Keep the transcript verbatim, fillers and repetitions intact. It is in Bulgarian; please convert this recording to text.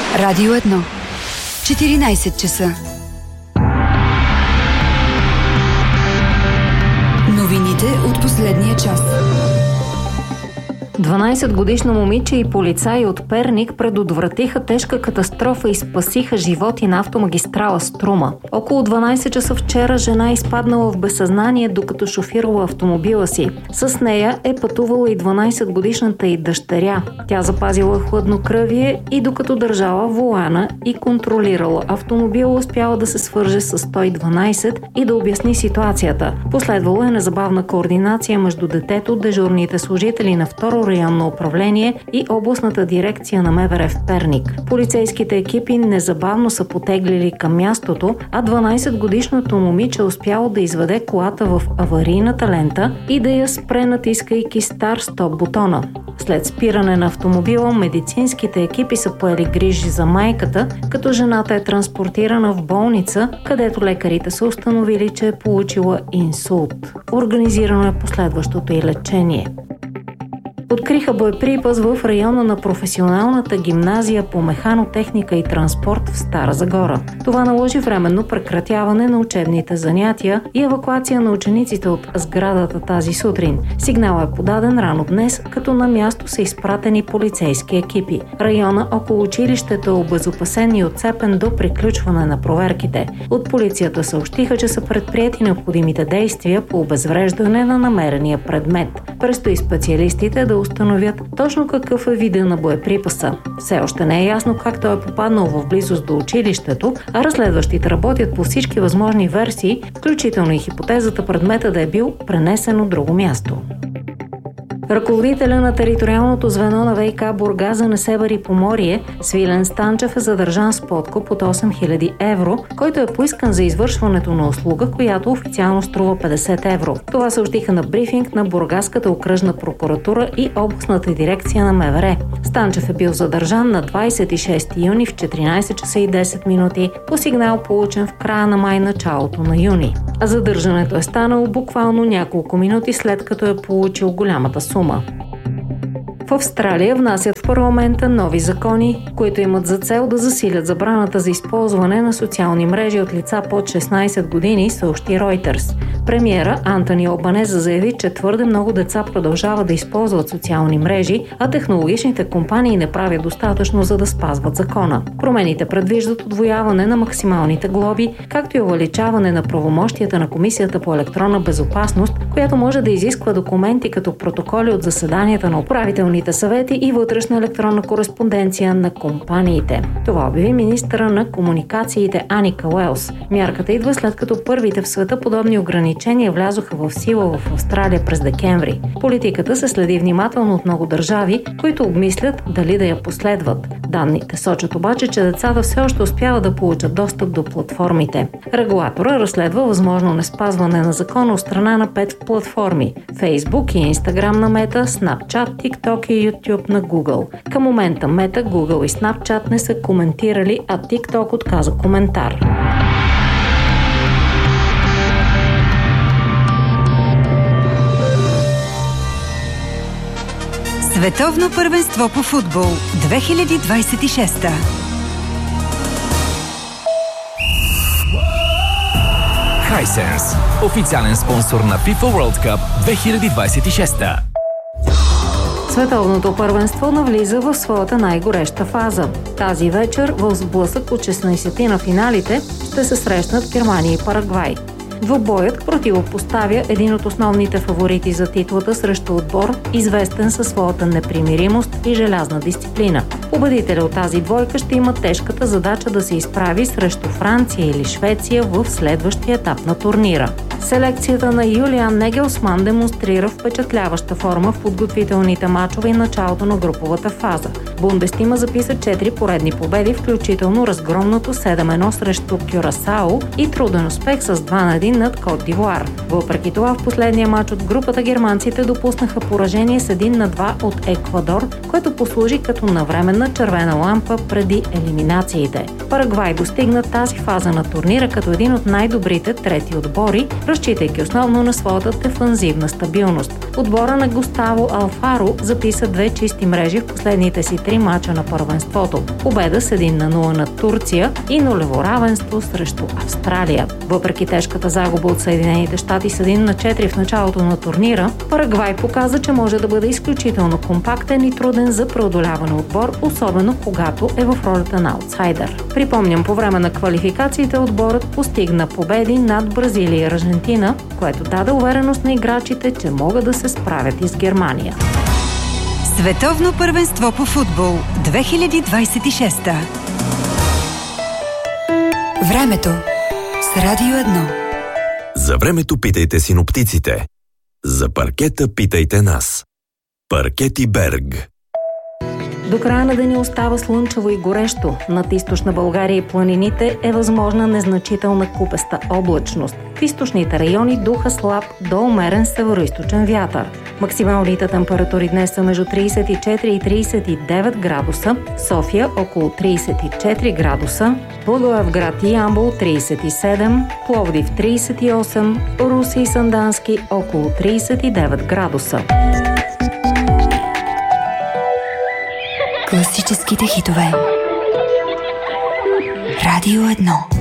Радио едно. четиринайсет часа. Новините от последния час. дванайсетгодишно момиче и полицаи от Перник предотвратиха тежка катастрофа и спасиха животи на автомагистрала Струма. Около дванайсет часа вчера жена е изпаднала в безсъзнание, докато шофирала автомобила си. С нея е пътувала и дванайсетгодишната й дъщеря. Тя запазила хладнокръвие и докато държала волана и контролирала автомобила, успяла да се свърже с сто и дванайсет и да обясни ситуацията. Последвала е незабавна координация между детето, дежурните служители на второ районно управление и областната дирекция на МВР в Перник. Полицейските екипи незабавно са потеглили към мястото, а дванайсетгодишното момиче успяло да изведе колата в аварийната лента и да я спре, натискайки старт-стоп бутона. След спиране на автомобила, медицинските екипи са поели грижи за майката, като жената е транспортирана в болница, където лекарите са установили, че е получила инсулт. Организирано е последващото й лечение. Откриха боеприпас в района на професионалната гимназия по механотехника и транспорт в Стара Загора. Това наложи временно прекратяване на учебните занятия и евакуация на учениците от сградата тази сутрин. Сигнал е подаден рано днес, като на място са изпратени полицейски екипи. Района около училището е обезопасен и отцепен до приключване на проверките. От полицията съобщиха, че са предприети необходимите действия по обезвреждане на намерения предмет. Предстои специалистите да установят точно какъв е вида на боеприпаса. Все още не е ясно как той е попаднал в близост до училището, а разследващите работят по всички възможни версии, включително и хипотезата предмета да е бил пренесен от друго място. Ръководителя на териториалното звено на ВиК Бургас за Несебър и Поморие, Свилен Станчев, е задържан с подкуп от осем хиляди евро, който е поискан за извършването на услуга, която официално струва петдесет евро. Това съобщиха на брифинг на Бургаската окръжна прокуратура и областната дирекция на МВР. Станчев е бил задържан на двайсет и шести юни в четиринайсет часа и десет минути по сигнал, получен в края на май, началото на юни. А задържането е станало буквално няколко минути след като е получил голямата сума. В Австралия внасят в парламента нови закони, които имат за цел да засилят забраната за използване на социални мрежи от лица под шестнайсет години, съобщи Reuters. Премиера Антони Албанезе заяви, че твърде много деца продължават да използват социални мрежи, а технологичните компании не правят достатъчно, за да спазват закона. Промените предвиждат удвояване на максималните глоби, както и увеличаване на правомощията на Комисията по електронна безопасност, която може да изисква документи като протоколи от заседанията на управителните съвети и вътрешна електронна кореспонденция на компаниите. Това обяви министъра на комуникациите Аника Уелс. Мярката идва след като първите в света подобни ограничения влязоха в сила в Австралия през декември. Политиката се следи внимателно от много държави, които обмислят дали да я последват. Данните сочат обаче, че децата все още успяват да получат достъп до платформите. Регулатора разследва възможно неспазване на закона от страна на пет платформи – Facebook и Instagram на Meta, Snapchat, TikTok и YouTube на Google. Към момента Meta, Google и Snapchat не са коментирали, а TikTok отказа коментар. Световно първенство по футбол две хиляди двайсет и шеста. Hisense, официален спонсор на FIFA World Cup две хиляди двайсет и шеста. Световното първенство навлиза в своята най-гореща фаза. Тази вечер в сблъсък от шестнайсет на финалите ще се срещнат Германия и Парагвай. Двубоят противопоставя един от основните фаворити за титлата срещу отбор, известен със своята непримиримост и желязна дисциплина. Победителя от тази двойка ще има тежката задача да се изправи срещу Франция или Швеция в следващия етап на турнира. Селекцията на Юлиан Негелсман демонстрира впечатляваща форма в подготвителните мачове и началото на груповата фаза. Бундестима записа четири поредни победи, включително разгромното седем едно срещу Кюрасао и труден успех с два на един над Кот д'Ивуар. Въпреки това, в последния мач от групата германците допуснаха поражение с един на два от Еквадор, което послужи като навременна червена лампа преди елиминациите. Парагвай достигна тази фаза на турнира като един от най-добрите трети отбори, разчитайки основно на своята дефанзивна стабилност. Отбора на Густаво Алфаро записа две чисти мрежи в последните си три мача на първенството. Победа с един на нула над Турция и нулево равенство срещу Австралия. Въпреки тежката загуба от Съединените щати с един на четири в началото на турнира, Парагвай показа, че може да бъде изключително компактен и труден за преодоляване отбор, особено когато е в ролята на аутсайдер. Припомням, по време на квалификациите отборът постигна победи над Бразилия и Аржентина, което даде увереност на играчите, че могат да се справят и с Германия. Световно първенство по футбол две хиляди двадесет и шеста. Времето с Радио едно. За времето питайте синоптиците. За паркета питайте нас. Паркети Берг. До края на деня остава слънчево и горещо. Над източна България и планините е възможна незначителна купеста облачност. В източните райони духа слаб до умерен североизточен вятър. Максималните температури днес са между тридесет и четири и тридесет и девет градуса, София около тридесет и четири градуса, Благоевград и Ямбол тридесет и седем, Пловдив тридесет и осем, Русе и Сандански около тридесет и девет градуса. Класическите хитове. Радио едно.